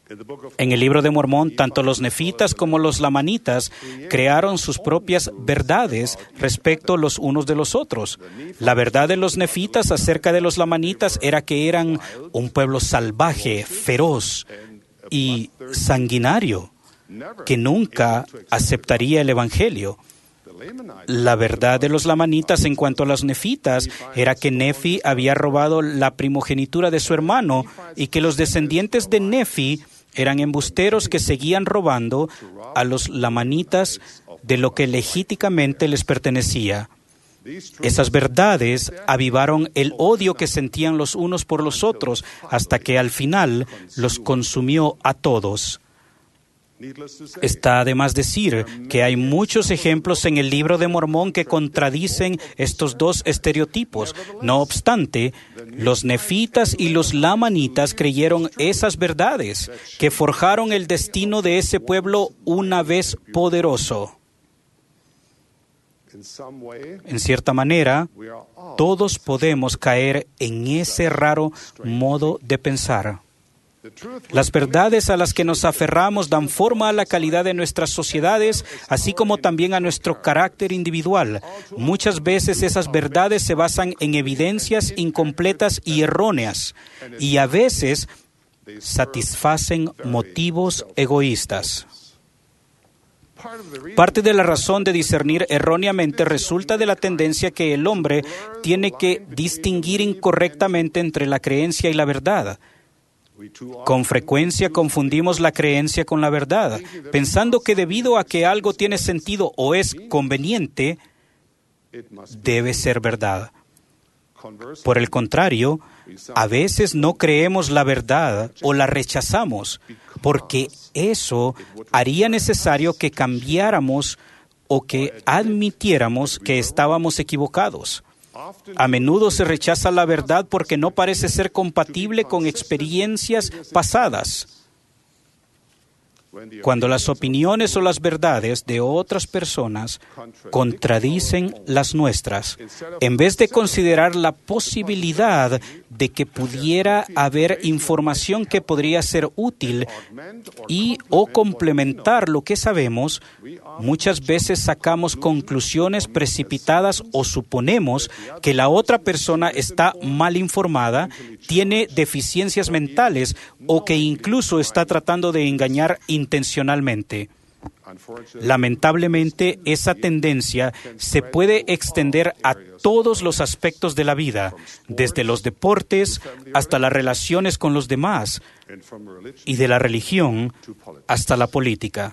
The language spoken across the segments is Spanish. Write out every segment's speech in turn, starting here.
En el libro de Mormón, tanto los nefitas como los lamanitas crearon sus propias verdades respecto los unos de los otros. La verdad de los nefitas acerca de los lamanitas era que eran un pueblo salvaje, feroz y sanguinario, que nunca aceptaría el Evangelio. La verdad de los lamanitas en cuanto a los nefitas era que Nefi había robado la primogenitura de su hermano y que los descendientes de Nefi eran embusteros que seguían robando a los lamanitas de lo que legítimamente les pertenecía. Esas verdades avivaron el odio que sentían los unos por los otros hasta que al final los consumió a todos. Está de más decir que hay muchos ejemplos en el libro de Mormón que contradicen estos dos estereotipos. No obstante, los nefitas y los lamanitas creyeron esas verdades que forjaron el destino de ese pueblo una vez poderoso. En cierta manera, todos podemos caer en ese raro modo de pensar. Las verdades a las que nos aferramos dan forma a la calidad de nuestras sociedades, así como también a nuestro carácter individual. Muchas veces esas verdades se basan en evidencias incompletas y erróneas, y a veces satisfacen motivos egoístas. Parte de la razón de discernir erróneamente resulta de la tendencia que el hombre tiene que distinguir incorrectamente entre la creencia y la verdad. Con frecuencia confundimos la creencia con la verdad, pensando que debido a que algo tiene sentido o es conveniente, debe ser verdad. Por el contrario, a veces no creemos la verdad o la rechazamos, porque eso haría necesario que cambiáramos o que admitiéramos que estábamos equivocados. A menudo se rechaza la verdad porque no parece ser compatible con experiencias pasadas. Cuando las opiniones o las verdades de otras personas contradicen las nuestras, en vez de considerar la posibilidad de que pudiera haber información que podría ser útil y o complementar lo que sabemos, muchas veces sacamos conclusiones precipitadas o suponemos que la otra persona está mal informada, tiene deficiencias mentales o que incluso está tratando de engañar intencionalmente. Lamentablemente, esa tendencia se puede extender a todos los aspectos de la vida, desde los deportes hasta las relaciones con los demás, y de la religión hasta la política.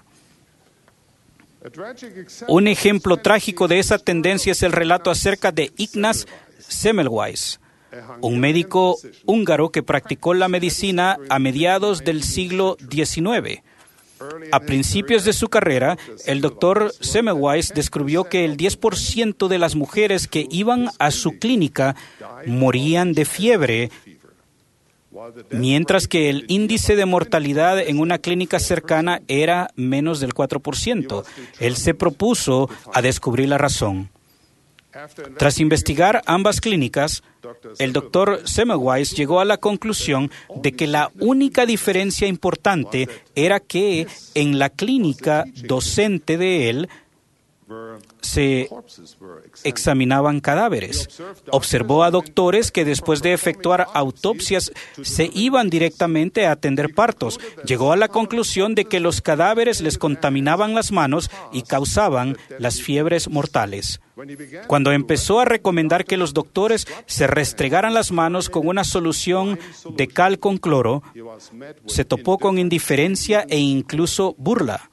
Un ejemplo trágico de esa tendencia es el relato acerca de Ignaz Semmelweis, un médico húngaro que practicó la medicina a mediados del siglo XIX. A principios de su carrera, el doctor Semmelweis descubrió que el 10% de las mujeres que iban a su clínica morían de fiebre, mientras que el índice de mortalidad en una clínica cercana era menos del 4%. Él se propuso a descubrir la razón. Tras investigar ambas clínicas, el doctor Semmelweis llegó a la conclusión de que la única diferencia importante era que en la clínica docente de él se examinaban cadáveres. Observó a doctores que después de efectuar autopsias se iban directamente a atender partos. Llegó a la conclusión de que los cadáveres les contaminaban las manos y causaban las fiebres mortales. Cuando empezó a recomendar que los doctores se restregaran las manos con una solución de cal con cloro, se topó con indiferencia e incluso burla.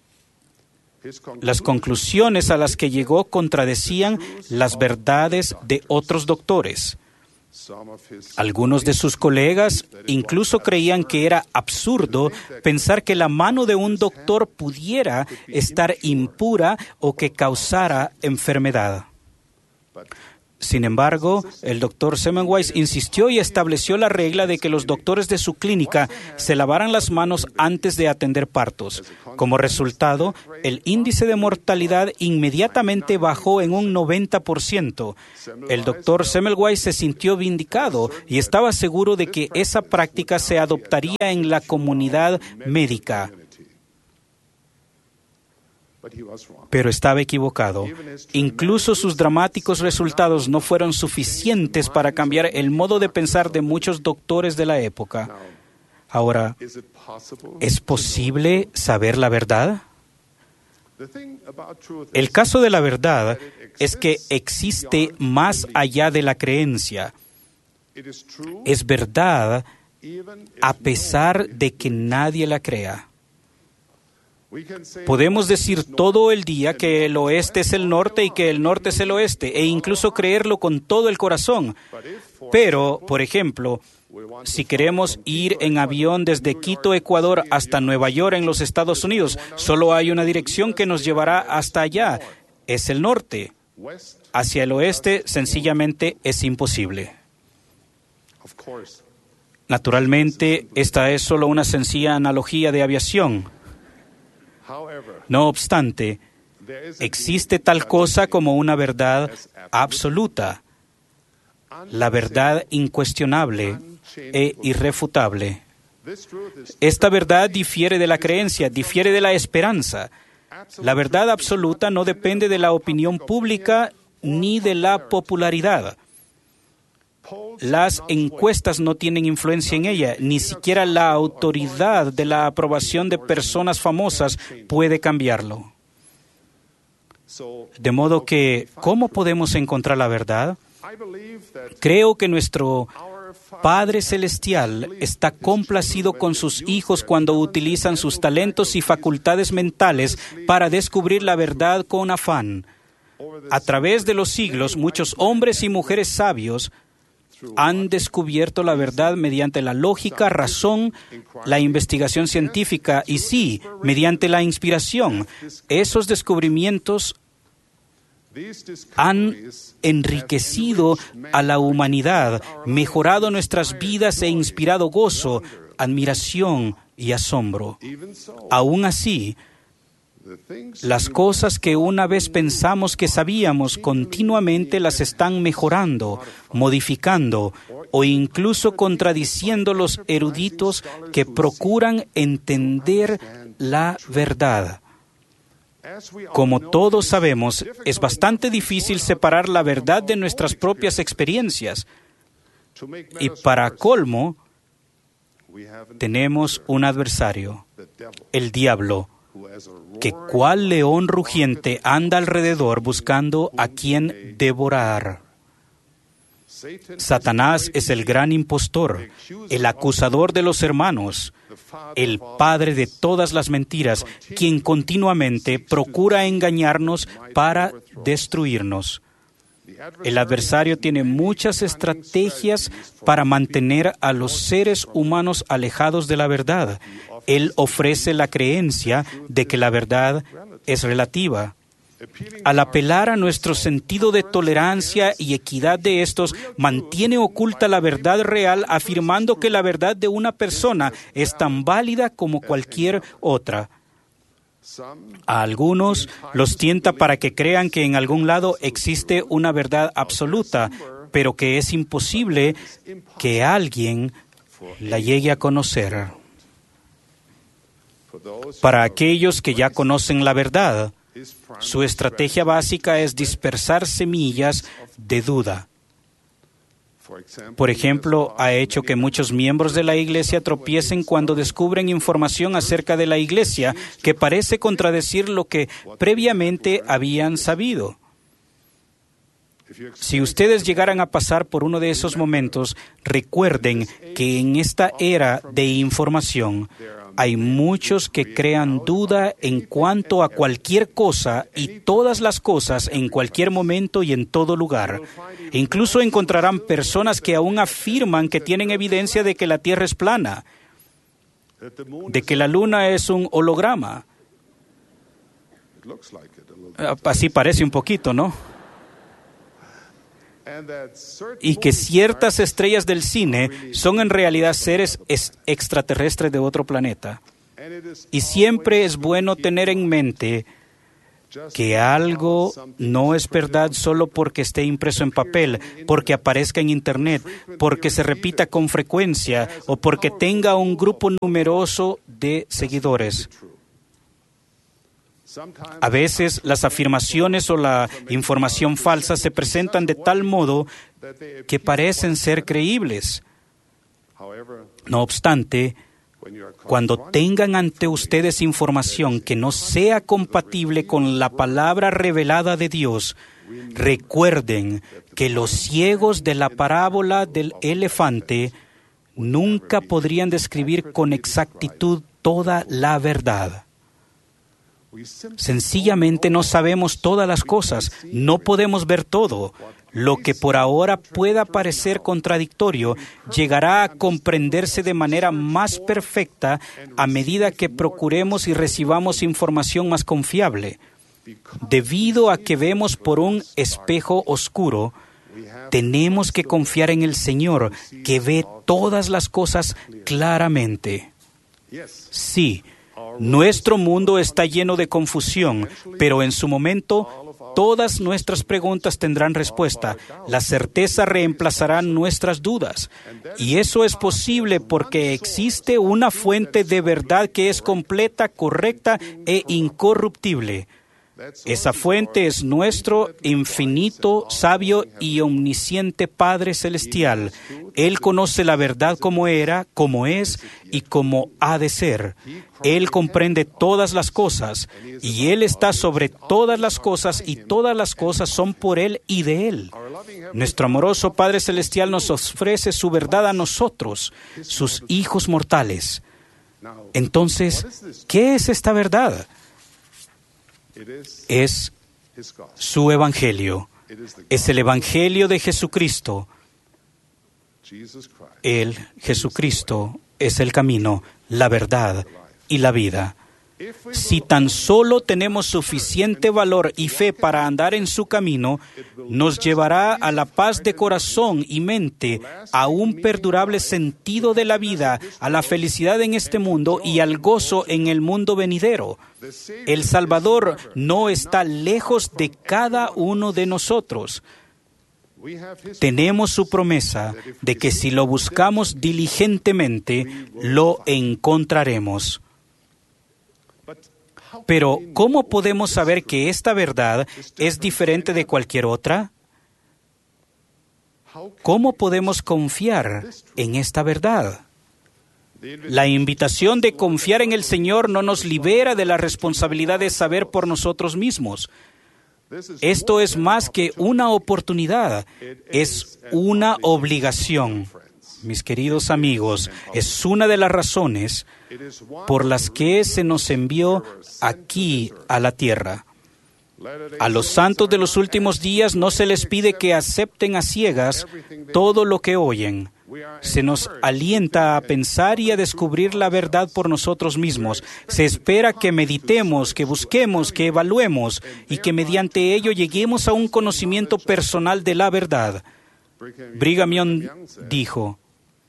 Las conclusiones a las que llegó contradecían las verdades de otros doctores. Algunos de sus colegas incluso creían que era absurdo pensar que la mano de un doctor pudiera estar impura o que causara enfermedad. Sin embargo, el Dr. Semmelweis insistió y estableció la regla de que los doctores de su clínica se lavaran las manos antes de atender partos. Como resultado, el índice de mortalidad inmediatamente bajó en un 90%. El Dr. Semmelweis se sintió vindicado y estaba seguro de que esa práctica se adoptaría en la comunidad médica. Pero estaba equivocado. Incluso sus dramáticos resultados no fueron suficientes para cambiar el modo de pensar de muchos doctores de la época. Ahora, ¿es posible saber la verdad? El caso de la verdad es que existe más allá de la creencia. Es verdad a pesar de que nadie la crea. Podemos decir todo el día que el oeste es el norte y que el norte es el oeste, e incluso creerlo con todo el corazón. Pero, por ejemplo, si queremos ir en avión desde Quito, Ecuador, hasta Nueva York, en los Estados Unidos, solo hay una dirección que nos llevará hasta allá. Es el norte. Hacia el oeste, sencillamente, es imposible. Naturalmente, esta es solo una sencilla analogía de aviación. No obstante, existe tal cosa como una verdad absoluta, la verdad incuestionable e irrefutable. Esta verdad difiere de la creencia, difiere de la esperanza. La verdad absoluta no depende de la opinión pública ni de la popularidad. Las encuestas no tienen influencia en ella, ni siquiera la autoridad de la aprobación de personas famosas puede cambiarlo. De modo que, ¿cómo podemos encontrar la verdad? Creo que nuestro Padre Celestial está complacido con sus hijos cuando utilizan sus talentos y facultades mentales para descubrir la verdad con afán. A través de los siglos, muchos hombres y mujeres sabios han descubierto la verdad mediante la lógica, razón, la investigación científica y sí, mediante la inspiración. Esos descubrimientos han enriquecido a la humanidad, mejorado nuestras vidas e inspirado gozo, admiración y asombro. Aún así, las cosas que una vez pensamos que sabíamos continuamente las están mejorando, modificando o incluso contradiciendo los eruditos que procuran entender la verdad. Como todos sabemos, es bastante difícil separar la verdad de nuestras propias experiencias. Y para colmo, tenemos un adversario, el diablo, que cual león rugiente anda alrededor buscando a quien devorar. Satanás es el gran impostor, el acusador de los hermanos, el padre de todas las mentiras, quien continuamente procura engañarnos para destruirnos. El adversario tiene muchas estrategias para mantener a los seres humanos alejados de la verdad. Él ofrece la creencia de que la verdad es relativa. Al apelar a nuestro sentido de tolerancia y equidad de estos, mantiene oculta la verdad real, afirmando que la verdad de una persona es tan válida como cualquier otra. A algunos los tienta para que crean que en algún lado existe una verdad absoluta, pero que es imposible que alguien la llegue a conocer. Para aquellos que ya conocen la verdad, su estrategia básica es dispersar semillas de duda. Por ejemplo, ha hecho que muchos miembros de la Iglesia tropiecen cuando descubren información acerca de la Iglesia que parece contradecir lo que previamente habían sabido. Si ustedes llegaran a pasar por uno de esos momentos, recuerden que en esta era de información hay muchos que crean duda en cuanto a cualquier cosa y todas las cosas en cualquier momento y en todo lugar. Incluso encontrarán personas que aún afirman que tienen evidencia de que la Tierra es plana, de que la Luna es un holograma. Así parece un poquito, ¿no? y que ciertas estrellas del cine son en realidad seres extraterrestres de otro planeta. Y siempre es bueno tener en mente que algo no es verdad solo porque esté impreso en papel, porque aparezca en Internet, porque se repita con frecuencia o porque tenga un grupo numeroso de seguidores. A veces las afirmaciones o la información falsa se presentan de tal modo que parecen ser creíbles. No obstante, cuando tengan ante ustedes información que no sea compatible con la palabra revelada de Dios, recuerden que los ciegos de la parábola del elefante nunca podrían describir con exactitud toda la verdad. Sencillamente no sabemos todas las cosas, no podemos ver todo. Lo que por ahora pueda parecer contradictorio llegará a comprenderse de manera más perfecta a medida que procuremos y recibamos información más confiable. Debido a que vemos por un espejo oscuro, tenemos que confiar en el Señor, que ve todas las cosas claramente. Sí, nuestro mundo está lleno de confusión, pero en su momento todas nuestras preguntas tendrán respuesta. La certeza reemplazará nuestras dudas. Y eso es posible porque existe una fuente de verdad que es completa, correcta e incorruptible. Esa fuente es nuestro infinito, sabio y omnisciente Padre Celestial. Él conoce la verdad como era, como es y como ha de ser. Él comprende todas las cosas y Él está sobre todas las cosas y todas las cosas son por Él y de Él. Nuestro amoroso Padre Celestial nos ofrece su verdad a nosotros, sus hijos mortales. Entonces, ¿qué es esta verdad? Es su Evangelio. Es el Evangelio de Jesucristo. Jesucristo es el camino, la verdad y la vida. Si tan solo tenemos suficiente valor y fe para andar en su camino, nos llevará a la paz de corazón y mente, a un perdurable sentido de la vida, a la felicidad en este mundo y al gozo en el mundo venidero. El Salvador no está lejos de cada uno de nosotros. Tenemos su promesa de que si lo buscamos diligentemente, lo encontraremos. Pero, ¿cómo podemos saber que esta verdad es diferente de cualquier otra? ¿Cómo podemos confiar en esta verdad? La invitación de confiar en el Señor no nos libera de la responsabilidad de saber por nosotros mismos. Esto es más que una oportunidad, es una obligación. Mis queridos amigos, es una de las razones por las que se nos envió aquí a la tierra. A los santos de los últimos días no se les pide que acepten a ciegas todo lo que oyen. Se nos alienta a pensar y a descubrir la verdad por nosotros mismos. Se espera que meditemos, que busquemos, que evaluemos y que mediante ello lleguemos a un conocimiento personal de la verdad. Brigham Young dijo: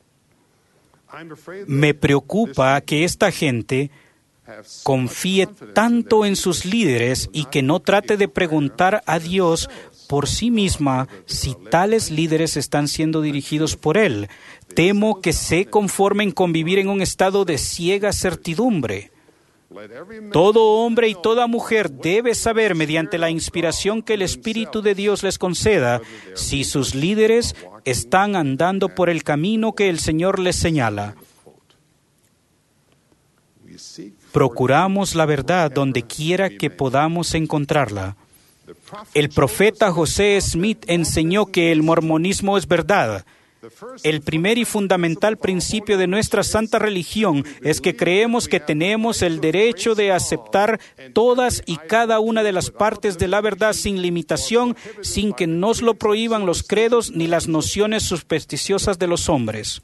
me preocupa que esta gente confíe tanto en sus líderes y que no trate de preguntar a Dios por sí misma si tales líderes están siendo dirigidos por Él. Temo que se conformen con vivir en un estado de ciega certidumbre. Todo hombre y toda mujer debe saber, mediante la inspiración que el Espíritu de Dios les conceda, si sus líderes están andando por el camino que el Señor les señala. Procuramos la verdad donde quiera que podamos encontrarla. El profeta José Smith enseñó que el mormonismo es verdad. El primer y fundamental principio de nuestra santa religión es que creemos que tenemos el derecho de aceptar todas y cada una de las partes de la verdad sin limitación, sin que nos lo prohíban los credos ni las nociones supersticiosas de los hombres.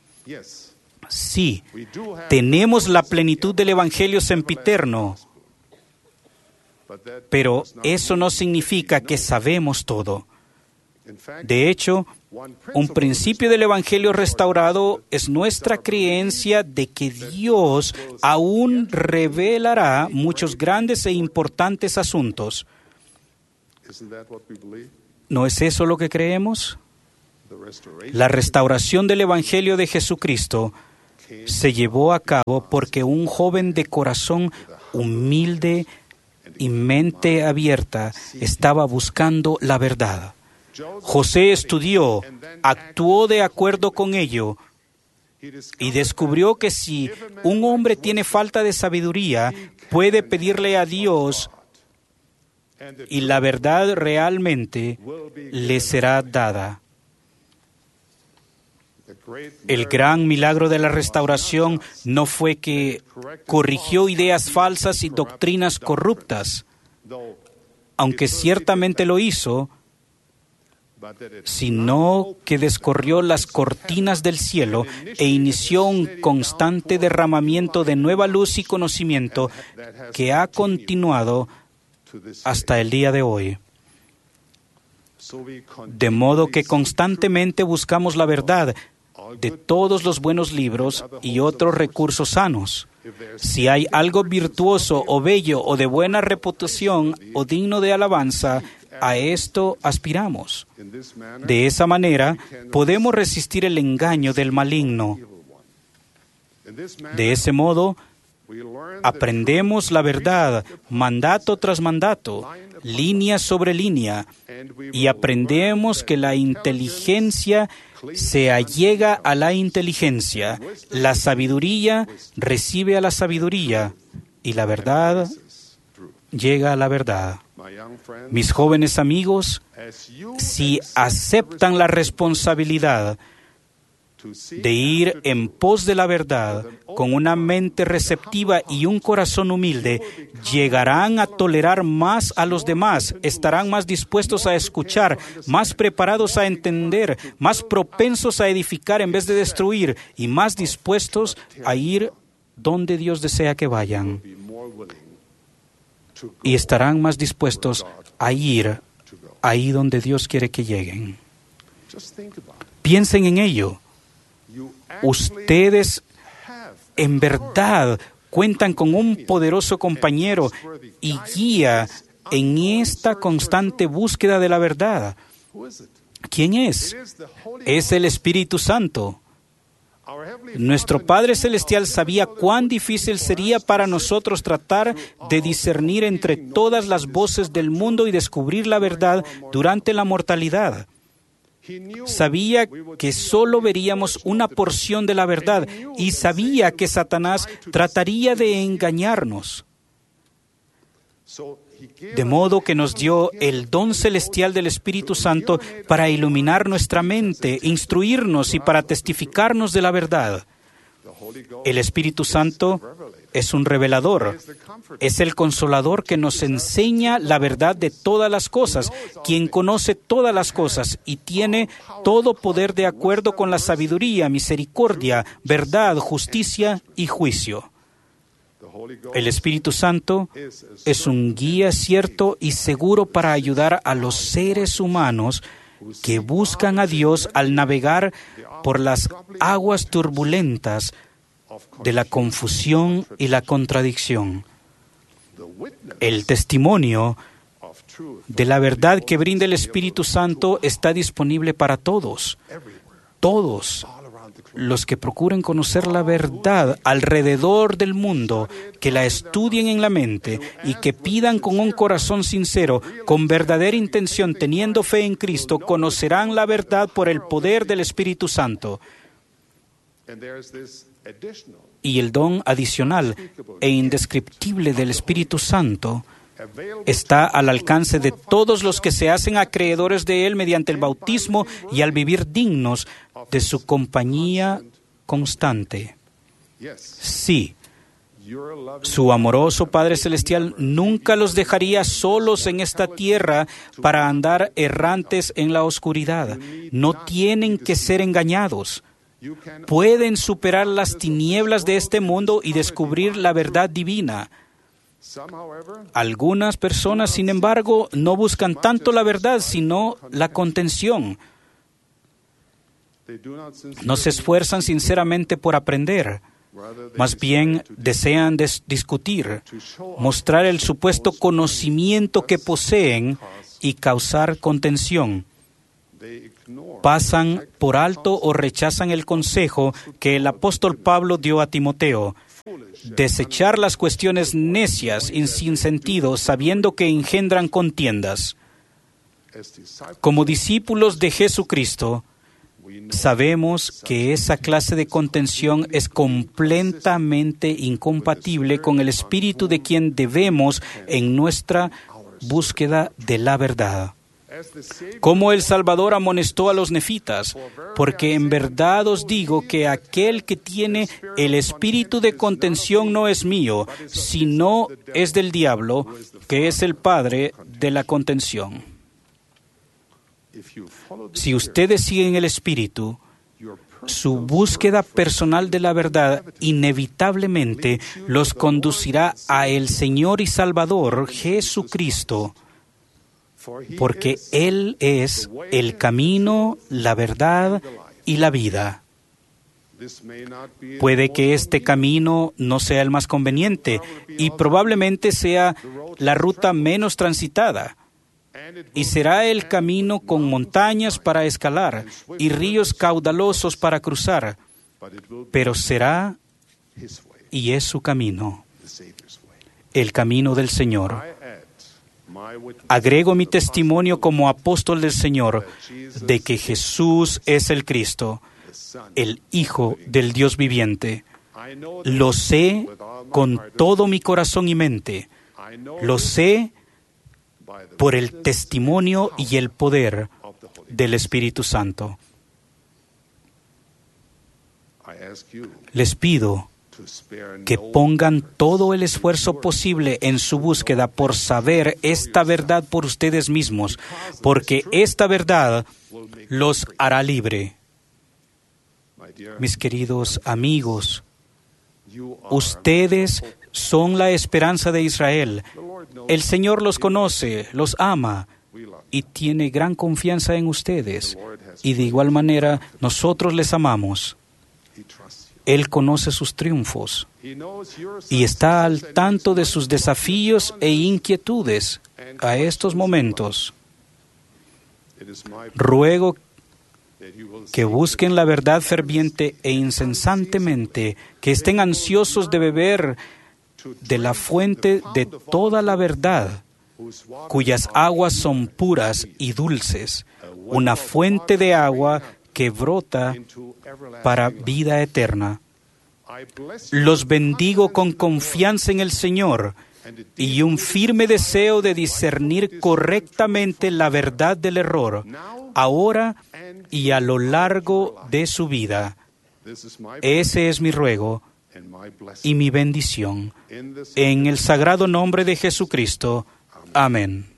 Sí, tenemos la plenitud del Evangelio sempiterno, pero eso no significa que sabemos todo. De hecho, un principio del Evangelio restaurado es nuestra creencia de que Dios aún revelará muchos grandes e importantes asuntos. ¿No es eso lo que creemos? La restauración del Evangelio de Jesucristo se llevó a cabo porque un joven de corazón humilde y mente abierta estaba buscando la verdad. José estudió, actuó de acuerdo con ello y descubrió que si un hombre tiene falta de sabiduría, puede pedirle a Dios y la verdad realmente le será dada. El gran milagro de la restauración no fue que corrigió ideas falsas y doctrinas corruptas, aunque ciertamente lo hizo, sino que descorrió las cortinas del cielo e inició un constante derramamiento de nueva luz y conocimiento que ha continuado hasta el día de hoy. De modo que constantemente buscamos la verdad de todos los buenos libros y otros recursos sanos. Si hay algo virtuoso o bello o de buena reputación o digno de alabanza, a esto aspiramos. De esa manera, podemos resistir el engaño del maligno. De ese modo, aprendemos la verdad, mandato tras mandato, línea sobre línea, y aprendemos que la inteligencia se allega a la inteligencia, la sabiduría recibe a la sabiduría, y la verdad llega a la verdad. Mis jóvenes amigos, si aceptan la responsabilidad de ir en pos de la verdad con una mente receptiva y un corazón humilde, llegarán a tolerar más a los demás, estarán más dispuestos a escuchar, más preparados a entender, más propensos a edificar en vez de destruir y más dispuestos a ir donde Dios desea que vayan. Y estarán más dispuestos a ir ahí donde Dios quiere que lleguen. Piensen en ello. Ustedes en verdad cuentan con un poderoso compañero y guía en esta constante búsqueda de la verdad. ¿Quién es? Es el Espíritu Santo. Nuestro Padre Celestial sabía cuán difícil sería para nosotros tratar de discernir entre todas las voces del mundo y descubrir la verdad durante la mortalidad. Sabía que solo veríamos una porción de la verdad y sabía que Satanás trataría de engañarnos. De modo que nos dio el don celestial del Espíritu Santo para iluminar nuestra mente, instruirnos y para testificarnos de la verdad. El Espíritu Santo es un revelador, es el consolador que nos enseña la verdad de todas las cosas, quien conoce todas las cosas y tiene todo poder de acuerdo con la sabiduría, misericordia, verdad, justicia y juicio. El Espíritu Santo es un guía cierto y seguro para ayudar a los seres humanos que buscan a Dios al navegar por las aguas turbulentas de la confusión y la contradicción. El testimonio de la verdad que brinda el Espíritu Santo está disponible para todos. Todos los que procuren conocer la verdad alrededor del mundo, que la estudien en la mente y que pidan con un corazón sincero, con verdadera intención, teniendo fe en Cristo, conocerán la verdad por el poder del Espíritu Santo. Y el don adicional e indescriptible del Espíritu Santo está al alcance de todos los que se hacen acreedores de Él mediante el bautismo y al vivir dignos de su compañía constante. Sí, su amoroso Padre Celestial nunca los dejaría solos en esta tierra para andar errantes en la oscuridad. No tienen que ser engañados. Pueden superar las tinieblas de este mundo y descubrir la verdad divina. Algunas personas, sin embargo, no buscan tanto la verdad, sino la contención. No se esfuerzan sinceramente por aprender. Más bien desean discutir, mostrar el supuesto conocimiento que poseen y causar contención. Pasan por alto o rechazan el consejo que el apóstol Pablo dio a Timoteo: desechar las cuestiones necias y sin sentido, sabiendo que engendran contiendas. Como discípulos de Jesucristo, sabemos que esa clase de contención es completamente incompatible con el espíritu de quien debemos en nuestra búsqueda de la verdad. Como el Salvador amonestó a los nefitas: porque en verdad os digo que aquel que tiene el espíritu de contención no es mío, sino es del diablo, que es el padre de la contención. Si ustedes siguen el espíritu, su búsqueda personal de la verdad inevitablemente los conducirá a el Señor y Salvador Jesucristo, porque Él es el camino, la verdad y la vida. Puede que este camino no sea el más conveniente y probablemente sea la ruta menos transitada, y será el camino con montañas para escalar y ríos caudalosos para cruzar, pero será y es su camino, el camino del Señor. Agrego mi testimonio como apóstol del Señor de que Jesús es el Cristo, el Hijo del Dios viviente. Lo sé con todo mi corazón y mente. Lo sé por el testimonio y el poder del Espíritu Santo. Les pido que pongan todo el esfuerzo posible en su búsqueda por saber esta verdad por ustedes mismos, porque esta verdad los hará libre. Mis queridos amigos, ustedes son la esperanza de Israel. El Señor los conoce, los ama y tiene gran confianza en ustedes. Y de igual manera, nosotros les amamos. Él conoce sus triunfos y está al tanto de sus desafíos e inquietudes a estos momentos. Ruego que busquen la verdad ferviente e incesantemente, que estén ansiosos de beber de la fuente de toda la verdad, cuyas aguas son puras y dulces, una fuente de agua que brota para vida eterna. Los bendigo con confianza en el Señor y un firme deseo de discernir correctamente la verdad del error, ahora y a lo largo de su vida. Ese es mi ruego y mi bendición. En el sagrado nombre de Jesucristo. Amén.